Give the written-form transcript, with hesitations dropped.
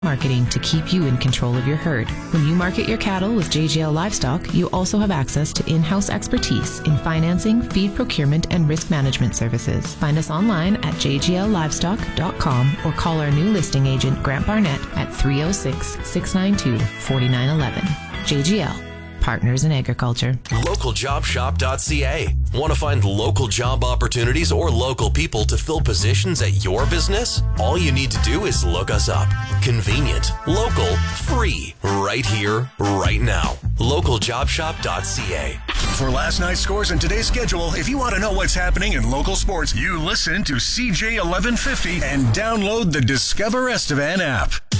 marketing to keep you in control of your herd. When you market your cattle with JGL Livestock, you also have access to in-house expertise in financing, feed procurement, and risk management services. Find us online at jgllivestock.com or call our new listing agent, Grant Barnett, at 306-692-4911. JGL. Partners in Agriculture. LocalJobShop.ca. Want to find local job opportunities or local people to fill positions at your business? All you need to do is look us up. Convenient, local, free, right here, right now. LocalJobShop.ca. For last night's scores and today's schedule, if you want to know what's happening in local sports, you listen to CJ 1150 and download the Discover Estevan app.